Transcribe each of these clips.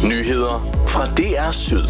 Nyheder fra DR Syd.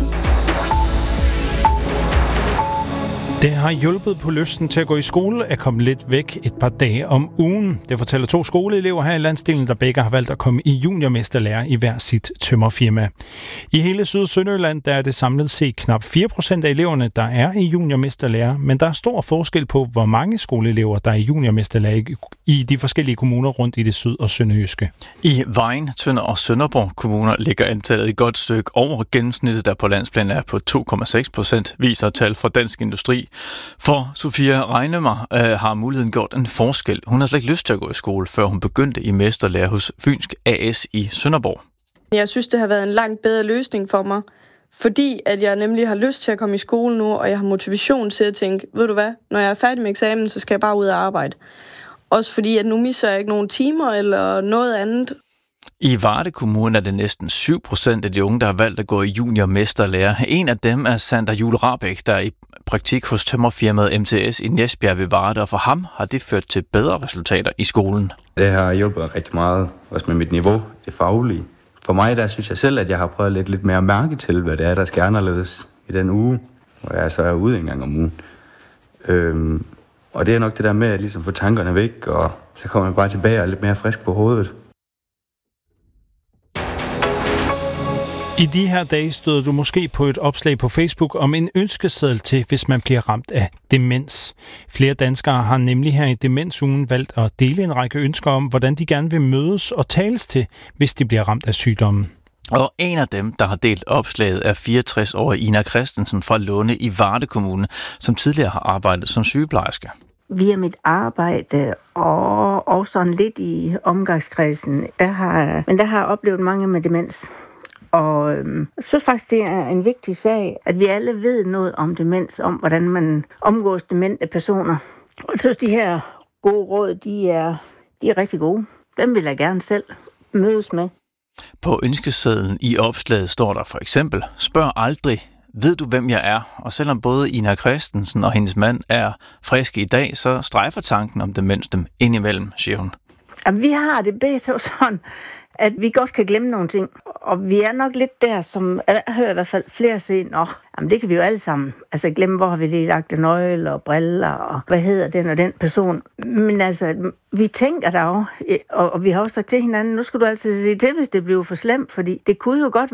Det har hjulpet på lysten til at gå i skole at komme lidt væk et par dage om ugen. Det fortæller 2 skoleelever her i landsdelen, der begge har valgt at komme i juniormesterlære i hver sit tømmerfirma. I hele Syd- og Sønderjylland der er det samlet set knap 4% af eleverne, der er i juniormesterlære, men der er stor forskel på, hvor mange skoleelever, der er i juniormesterlære i de forskellige kommuner rundt i det syd- og sønderjyske. I Vejen, Tønder og Sønderborg kommuner ligger antallet et godt stykke over gennemsnittet, der på landsplan er på 2,6%, viser tal fra Dansk Industri. For Sofia Regnemar har muligheden gjort en forskel. Hun har slet ikke lyst til at gå i skole, før hun begyndte i mesterlære hos Fynsk AS i Sønderborg. Jeg synes, det har været en langt bedre løsning for mig, fordi at jeg nemlig har lyst til at komme i skole nu, og jeg har motivation til at tænke, ved du hvad, når jeg er færdig med eksamen, så skal jeg bare ud og arbejde. Også fordi, at nu misser jeg ikke nogen timer eller noget andet. I Varde Kommune er det næsten 7% af de unge, der har valgt at gå i juniormesterlære. En af dem er Sander Jule Rahbæk, der er i praktik hos tømmerfirmaet MTS i Næsbjerg ved Varde, og for ham har det ført til bedre resultater i skolen. Det har hjulpet rigtig meget, også med mit niveau, det faglige. For mig der synes jeg selv, at jeg har prøvet lidt mere at mærke til, hvad det er, der skal anderledes i den uge, hvor jeg så er ude en gang om ugen. Og det er nok det der med at ligesom få tankerne væk, og så kommer man bare tilbage og er lidt mere frisk på hovedet. I de her dage støder du måske på et opslag på Facebook om en ønskeseddel til, hvis man bliver ramt af demens. Flere danskere har nemlig her i demensugen valgt at dele en række ønsker om, hvordan de gerne vil mødes og tales til, hvis de bliver ramt af sygdommen. Og en af dem, der har delt opslaget, er 64-årige Ina Christensen fra Lunde i Varde Kommune, som tidligere har arbejdet som sygeplejerske. Via mit arbejde og sådan lidt i omgangskredsen, der har jeg oplevet mange med demens. Og jeg synes faktisk, det er en vigtig sag, at vi alle ved noget om demens, om hvordan man omgås demente personer. Og jeg synes, de her gode råd, de er rigtig gode. Dem vil jeg gerne selv mødes med. På ønskesedlen i opslaget står der for eksempel, spørg aldrig, ved du hvem jeg er? Og selvom både Ina Christensen og hendes mand er friske i dag, så strejfer tanken om demens dem indimellem, siger hun. Jamen, vi har det bedre sådan, at vi godt kan glemme nogle ting. Og vi er nok lidt der, som jeg hører i hvert fald flere sige, jamen det kan vi jo alle sammen. Altså glemme, hvor har vi lige lagt en nøgle og briller, og hvad hedder den og den person. Men altså, vi tænker der jo, og vi har også sagt til hinanden, nu skal du altid sige til, hvis det bliver for slemt, fordi det kunne jo godt